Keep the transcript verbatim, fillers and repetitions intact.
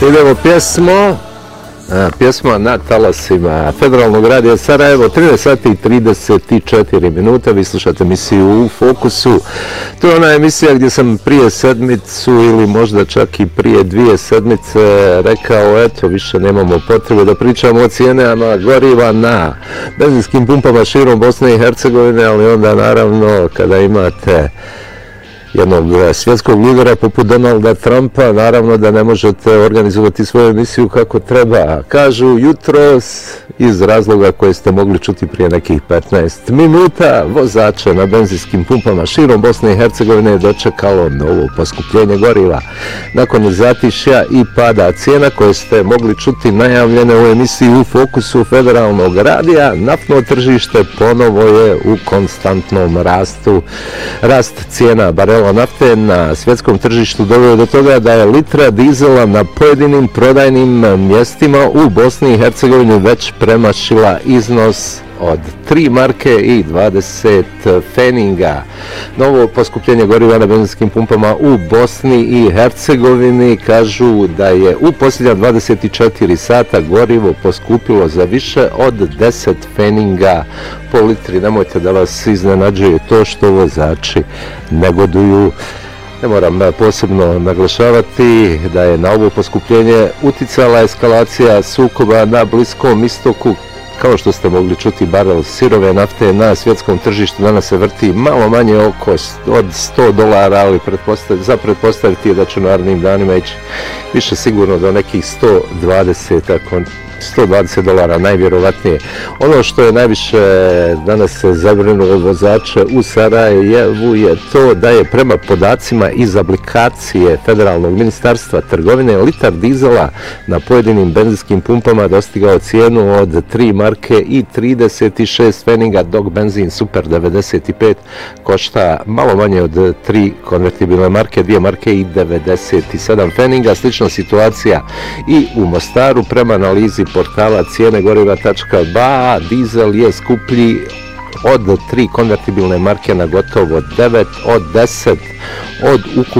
Idemo pjesmo, a, pjesma na talasima Federalnog radija Sarajevo, trinaest sati i trideset četiri minuta, vi slušate emisiju U fokusu. To je ona emisija gdje sam prije sedmicu ili možda čak i prije dvije sedmice rekao, eto, više nemamo potrebe da pričamo o cijenama goriva na benzinskim pumpama širom Bosne i Hercegovine, ali onda naravno kada imate jednog svjetskog lidera poput Donalda Trumpa, naravno da ne možete organizovati svoju emisiju kako treba. Kažu jutros, iz razloga koje ste mogli čuti prije nekih petnaest minuta, vozače na benzinskim pumpama širom Bosne i Hercegovine je dočekalo novo poskupljenje goriva. Nakon zatišja i pada cijena koje ste mogli čuti najavljene u emisiji U fokusu Federalnog radija, naftno tržište ponovo je u konstantnom rastu. Rast cijena barela nafte na svjetskom tržištu doveo do toga da je litra dizela na pojedinim prodajnim mjestima u Bosni i Hercegovini već premašila iznos od tri marke i dvadeset feninga. Novo poskupljenje goriva na benzinskim pumpama u Bosni i Hercegovini kažu da je u posljednja dvadeset četiri sata gorivo poskupilo za više od deset feninga po litri. Nemojte da vas iznenađuje to što vozači negoduju. Ne moram posebno naglašavati da je na ovo poskupljenje uticala eskalacija sukoba na Bliskom istoku. Kao što ste mogli čuti, barel sirove nafte na svjetskom tržištu danas se vrti malo manje oko od sto dolara, ali pretpostav, za pretpostaviti je da će u narednim danima ići više sigurno do nekih sto dvadeset, ako sto dvadeset dolara najvjerovatnije. Ono što je najviše danas se zabrinulo vozače u Sarajevu je to da je prema podacima iz aplikacije Federalnog ministarstva trgovine litar dizela na pojedinim benzinskim pumpama dostigao cijenu od tri marke i trideset šest feninga, dok benzin Super devedeset pet košta malo manje od tri konvertibilne marke, dvije marke i devedeset sedam feninga. Slična situacija i u Mostaru. Prema analizi portala cijene goriva tačka ba, dizel je skuplji od tri konvertibilne marke na gotovo devet od deset od ukupno